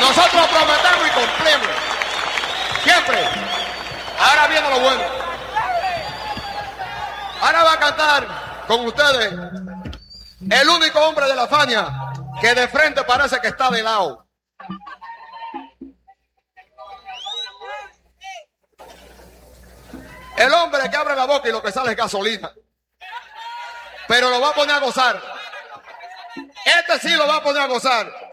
Nosotros prometemos y cumplimos. Siempre. Ahora viene lo bueno. Ahora va a cantar con ustedes el único hombre de la Fania que de frente parece que está de lado. El hombre que abre la boca y lo que sale es gasolina. Pero lo va a poner a gozar. Este sí lo va a poner a gozar.